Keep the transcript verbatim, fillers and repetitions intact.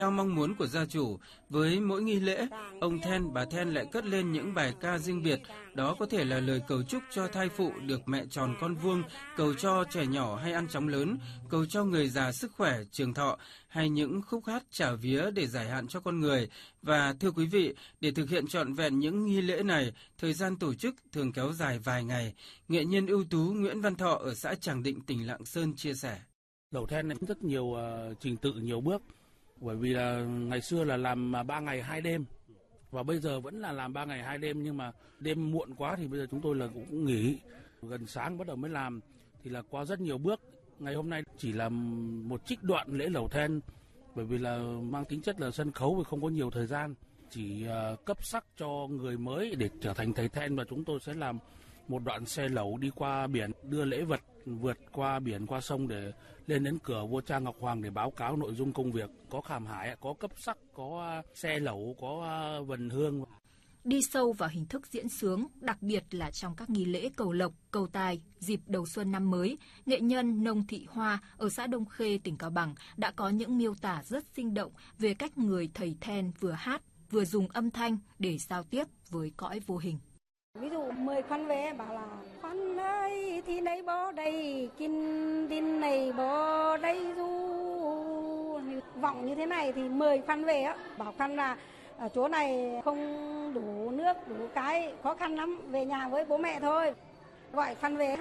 Theo mong muốn của gia chủ, với mỗi nghi lễ, ông Then, bà Then lại cất lên những bài ca riêng biệt. Đó có thể là lời cầu chúc cho thai phụ được mẹ tròn con vuông, cầu cho trẻ nhỏ hay ăn chóng lớn, cầu cho người già sức khỏe, trường thọ, hay những khúc hát trả vía để giải hạn cho con người. Và thưa quý vị, để thực hiện trọn vẹn những nghi lễ này, thời gian tổ chức thường kéo dài vài ngày. Nghệ nhân ưu tú Nguyễn Văn Thọ ở xã Tràng Định, tỉnh Lạng Sơn chia sẻ. Lẩu then này rất nhiều uh, trình tự, nhiều bước. Bởi vì là ngày xưa là làm ba ngày hai đêm và bây giờ vẫn là làm ba ngày hai đêm, nhưng mà đêm muộn quá thì bây giờ chúng tôi là cũng nghỉ, gần sáng bắt đầu mới làm, thì là qua rất nhiều bước. Ngày hôm nay chỉ là một trích đoạn lễ lẩu then, bởi vì là mang tính chất là sân khấu và không có nhiều thời gian, chỉ uh, cấp sắc cho người mới để trở thành thầy then, và chúng tôi sẽ làm một đoạn xe lẩu đi qua biển, đưa lễ vật vượt qua biển, qua sông để lên đến cửa vua cha Ngọc Hoàng để báo cáo nội dung công việc. Có khảm hải, có cấp sắc, có xe lẩu, có vần hương. Đi sâu vào hình thức diễn xướng, đặc biệt là trong các nghi lễ cầu lộc, cầu tài, dịp đầu xuân năm mới, nghệ nhân Nông Thị Hoa ở xã Đông Khê, tỉnh Cao Bằng đã có những miêu tả rất sinh động về cách người thầy then vừa hát, vừa dùng âm thanh để giao tiếp với cõi vô hình. Ví dụ mời khoan về bảo là khoan ơi thì đây bó đây kinh tin này bó đây du, vọng như thế này thì mời khoan về á, bảo khoan là ở chỗ này không đủ nước đủ cái khó khăn lắm, về nhà với bố mẹ thôi, gọi khoan về.